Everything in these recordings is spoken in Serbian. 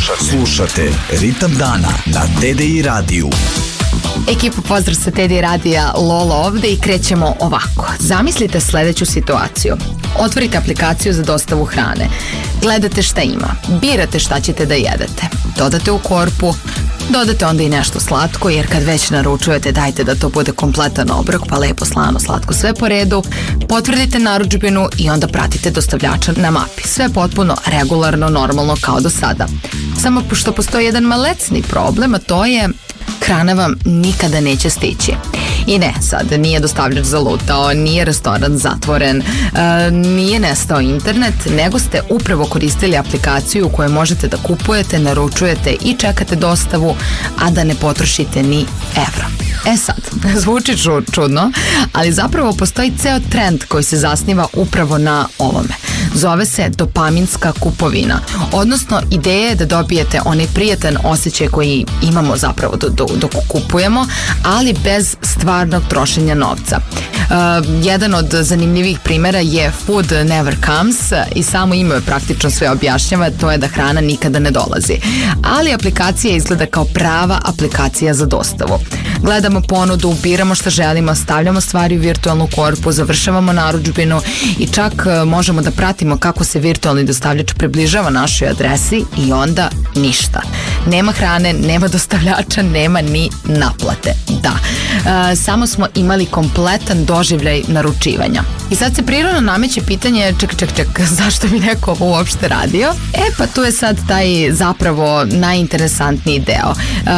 Slušate Ritam dana na TDI radiju. Ekipa, pozdrav sa TDI radija, Lola ovde i krećemo ovako. Zamislite sledeću situaciju. Otvorite aplikaciju za dostavu hrane. Gledate šta ima. Birate šta ćete da jedete. Dodate u korpu. Dodate onda i nešto slatko, jer kad već naručujete, dajte da to bude kompletan obrok, pa lepo, slano, slatko, sve po redu. Potvrdite narudžbinu i onda pratite dostavljača na mapi. Sve potpuno regularno, normalno kao do sada. Samo što postoji jedan malecni problem, a to je hrana vam nikada neće stići. I ne, sad nije dostavljač zalutao, nije restoran zatvoren, nije nestao internet, nego ste upravo koristili aplikaciju u kojoj možete da kupujete, naručujete i čekate dostavu, a da ne potrošite ni evro. E sad, zvuči čudno, ali zapravo postoji ceo trend koji se zasniva upravo na ovome. Zove se dopaminska kupovina, odnosno ideja je da dobijete onaj prijatan osjećaj koji imamo zapravo dok kupujemo, ali bez stvarnog trošenja novca. Jedan od zanimljivih primera je Food Never Comes i samo ime praktično sve objašnjava, to je da hrana nikada ne dolazi. Ali aplikacija izgleda kao prava aplikacija za dostavu. Gledamo ponudu, biramo šta želimo, stavljamo stvari u virtualnu korpu, završavamo narudžbinu i čak možemo da pratimo kako se virtualni dostavljač približava našoj adresi i onda ništa. Nema hrane, nema dostavljača, nema ni naplate. Da, samo smo imali kompletan doživljaj naručivanja. I sad se prirodno nameće pitanje, ček, zašto bi neko ovo uopšte radio? Pa tu je sad taj zapravo najinteresantniji deo.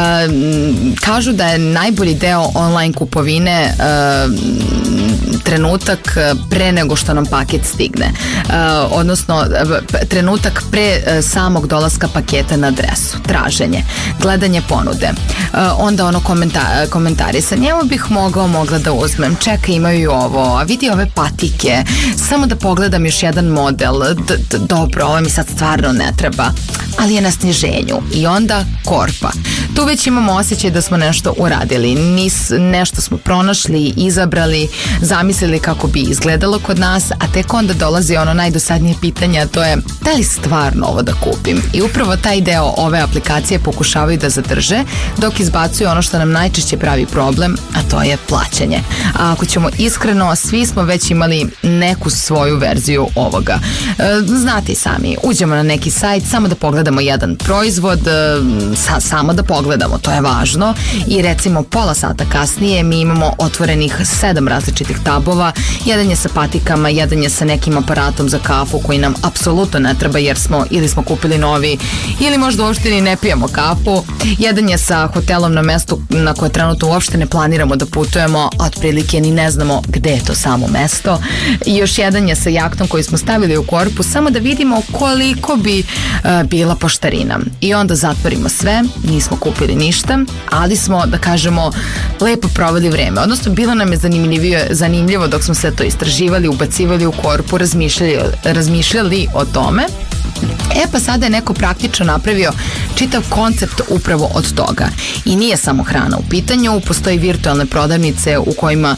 Kažu da je najbolji deo online kupovine trenutak pre nego što nam paket stigne. Odnosno, trenutak pre samog dolaska paketa na adresu. Traženje, gledanje ponude. Onda ono komentarisanje. Evo bih mogla da uzmem. Čekaj, imaju ovo. A vidi ove patike. Samo da pogledam još jedan model. Dobro, ovo mi sad stvarno ne treba. Ali je na sniženju. I onda korpa. Tu već imamo osjećaj da smo nešto uradili. Nešto smo pronašli, izabrali, zamislili kako bi izgledalo kod nas, a tek onda dolazi ono najdosadnije pitanje, a to je da li stvarno ovo da kupim? I upravo taj deo ove aplikacije pokušavaju da zadrže, dok izbacuju ono što nam najčešće pravi problem, a to je plaćanje. A ako ćemo iskreno, svi smo već imali neku svoju verziju ovoga. Znate i sami, uđemo na neki sajt, samo da pogledamo jedan proizvod, samo da pogledamo, to je važno, i recimo pola sata kasnije mi imamo otvorenih 7 različitih tabova, jedan je sa patikama, jedan je sa nekim aparatom za kafu koji nam apsolutno ne treba jer smo kupili novi ili možda uopšte ni ne pijemo kafu, jedan je sa hotelom na mestu na koje trenutno uopšte ne planiramo da putujemo, a otprilike ni ne znamo gde je to samo mesto, i još jedan je sa jahtom koji smo stavili u korpu samo da vidimo koliko bi bila poštarina. I onda zatvorimo sve, nismo kupili ništa, ali smo, da kažemo, lepo proveli vreme. Odnosno, bilo nam je zanimljivo dok smo sve to istraživali, ubacivali u korpu, razmišljali o tome. Pa sada je neko praktično napravio čitav koncept upravo od toga. I nije samo hrana u pitanju, postoji virtualne prodavnice u kojima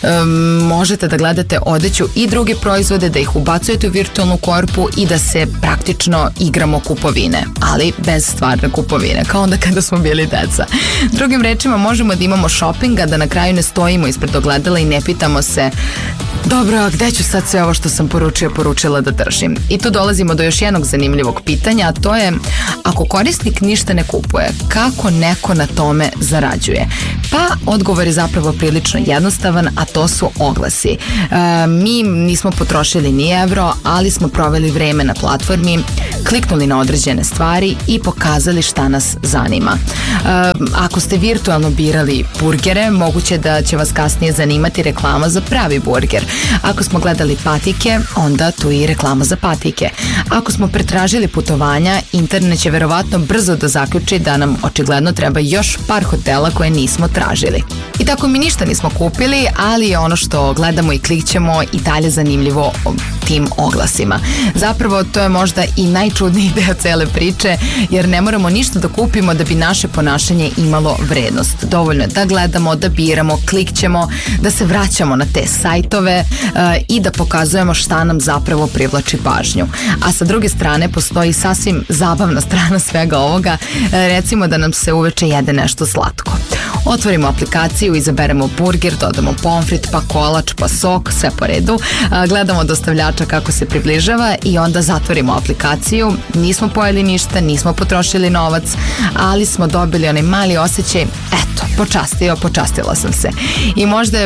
možete da gledate odeću i druge proizvode, da ih ubacujete u virtualnu korpu i da se praktično igramo kupovine, ali bez stvarne kupovine, kao onda kada smo bili deca. Drugim rečima, možemo da imamo shoppinga, da na kraju ne stojimo ispred ogledala i ne pitamo se, dobro, a gde ću sad sve ovo što sam poručila da držim? I tu dolazimo do još jednog zanimljivog pitanja, a to je, ako korisnik ništa ne kupuje, kako neko na tome zarađuje? Pa, odgovor je zapravo prilično jednostavan, a to su oglasi. Mi nismo potrošili ni evro, ali smo proveli vreme na platformi, kliknuli na određene stvari i pokazali šta nas zanima. Ako ste virtualno birali burgere, moguće da će vas kasnije zanimati reklama za pravi burger. Ako smo gledali patike, onda tu je i reklama za patike. Ako smo pretražili putovanja, internet će verovatno brzo da zaključi da nam očigledno treba još par hotela koje nismo tražili. I tako mi ništa nismo kupili, ali je ono što gledamo i klikćemo i dalje zanimljivo tim oglasima. Zapravo to je možda i najčudniji deo cele priče, jer ne moramo ništa da kupimo da bi naše ponašanje imalo vrednost. Dovoljno je da gledamo, da biramo, klikćemo, da se vraćamo na te sajtove i da pokazujemo šta nam zapravo privlači pažnju. A sa druge strane postoji sasvim zabavna strana svega ovoga, recimo da nam se uveče jede nešto slatko. Otvorimo aplikaciju, izaberemo burger, dodamo pomfrit, pa kolač, pa sok, sve po redu. Gledamo dostavljača kako se približava i onda zatvorimo aplikaciju. Nismo pojeli ništa, nismo potrošili novac, ali smo dobili onaj mali osjećaj, eto, počastila sam se. I možda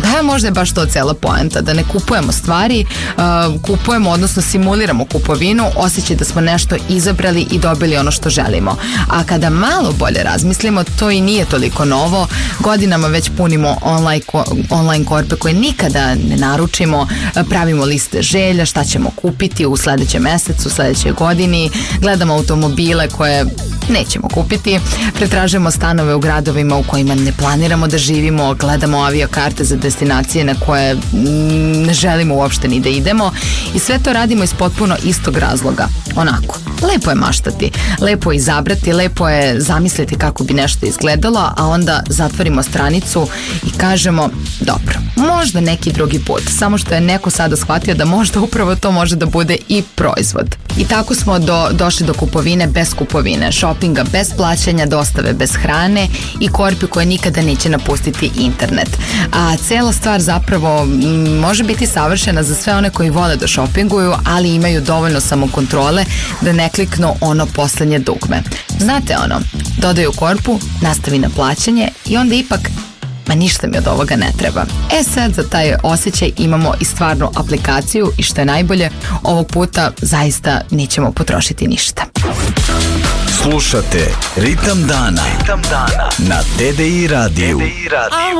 je baš to cela poenta, da ne kupujemo stvari, kupujemo, odnosno simuliramo kupovinu, osjećaj da smo nešto izabrali i dobili ono što želimo. A kada malo bolje razmislimo, to i nije toliko novo. Godinama već punimo online korpe koje nikada ne naručimo, pravimo liste želja, šta ćemo kupiti u sledećem mesecu, u sledećoj godini, gledamo automobile koje nećemo kupiti, pretražujemo stanove u gradovima u kojima ne planiramo da živimo, gledamo aviokarte za destinacije na koje ne želimo uopšte ni da idemo i sve to radimo iz potpuno istog razloga. Onako, lepo je maštati, lepo je izabrati, lepo je zamisliti kako bi nešto izgledalo, a onda zatvorimo stranicu i kažemo, dobro, možda neki drugi put, samo što je neko sada shvatio da možda upravo to može da bude i proizvod. I tako smo došli do kupovine bez kupovine, šopinga bez plaćanja, dostave bez hrane i korpi koje nikada neće napustiti internet. A cela stvar zapravo može biti savršena za sve one koji vole da šopinguju, ali imaju dovoljno samokontrole da ne kliknu ono poslednje dugme. Znate ono, dodaju korpu, nastavi na plaćanje i onda ipak ma ništa mi od ovoga ne treba. Sad za taj osjećaj imamo i stvarnu aplikaciju i što je najbolje, ovog puta zaista nećemo potrošiti ništa. Slušate Ritam dana na TDI radiju.